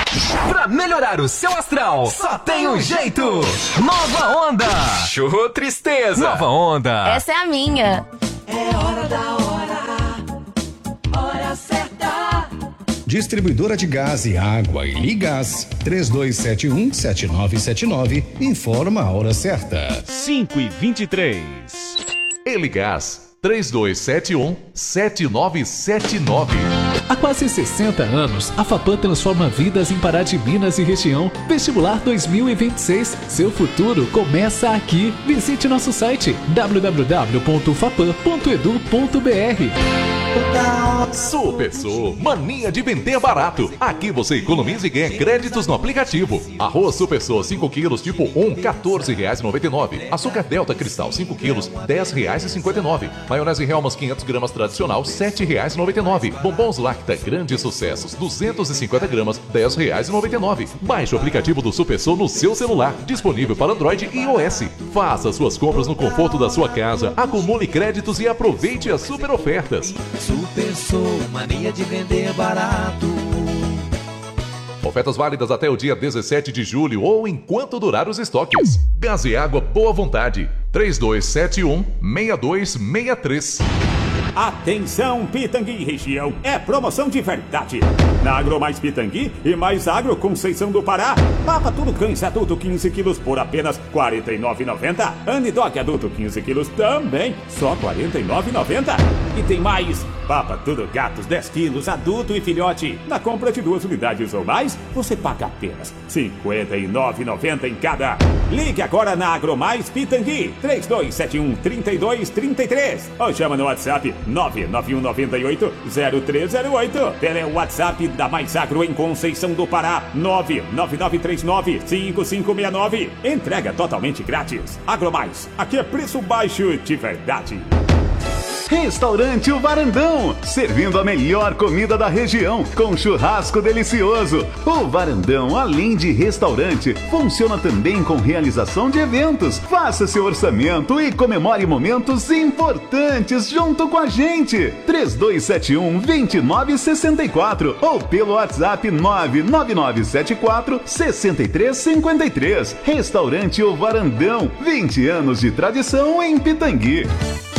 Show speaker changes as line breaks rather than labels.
Pra melhorar o seu astral, só tem um jeito. Nova Onda. Show Tristeza. Nova Onda.
Essa é a minha.
É hora da hora certa.
Distribuidora de gás e água e Ligás 3271-7979 informa a hora certa.
5h23. Eligás 3271-7979.
Há quase 60 anos, a FAPAM transforma vidas em Pará de Minas e região. Vestibular 2026. Seu futuro começa aqui. Visite nosso site www.fapam.edu.br.
Supersô, mania de vender barato. Aqui você economiza e ganha créditos no aplicativo. Arroz Supersô 5 quilos tipo 1, R$14,99. Açúcar Delta Cristal 5 quilos, R$10,59. Maionese Hellmann's 500 gramas tradicional, R$7,99. Bombons Lacta Grandes Sucessos 250 gramas, R$10,99. Baixe o aplicativo do Supersô no seu celular, disponível para Android e iOS. Faça suas compras no conforto da sua casa, acumule créditos e aproveite as super ofertas.
Supersô, mania de vender barato.
Ofertas válidas até o dia 17 de julho ou enquanto durar os estoques. Gás e água Boa Vontade 3271-6263.
Atenção, Pitangui e região, é promoção de verdade. Na Agro Mais Pitangui e Mais Agro Conceição do Pará, papa tudo cães adulto 15 quilos por apenas R$ 49,90. Anidog adulto 15 quilos também, só R$ 49,90. E tem mais, papa tudo gatos 10 quilos adulto e filhote. Na compra de 2 unidades ou mais, você paga apenas R$ 59,90 em cada. Ligue agora na Agro Mais Pitangui, 3271-3233. Ou chama no WhatsApp 99198-0308. Pelo WhatsApp da Mais Agro em Conceição do Pará, 99939-5569. Entrega totalmente grátis. Agromais, aqui é preço baixo de verdade.
Restaurante O Varandão, servindo a melhor comida da região, com churrasco delicioso. O Varandão, além de restaurante, funciona também com realização de eventos. Faça seu orçamento e comemore momentos importantes junto com a gente. 3271-2964 ou pelo WhatsApp 99974-6353. Restaurante O Varandão, 20 anos de tradição em Pitangui.